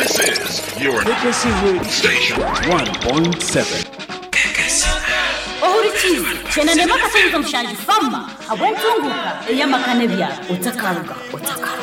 This is your Legacy Radio Station 1.7. Ohurichizi, chena nemaka senzo mshanji fama, hawentunguka, eyamakane bya, utakaruga.